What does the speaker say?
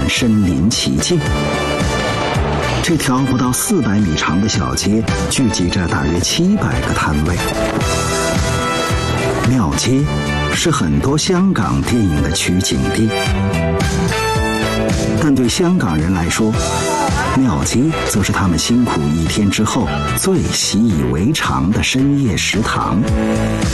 身临其境。这条不到400米长的小街聚集着大约700个摊位。庙街是很多香港电影的取景地，但对香港人来说，庙街则是他们辛苦一天之后最习以为常的深夜食堂。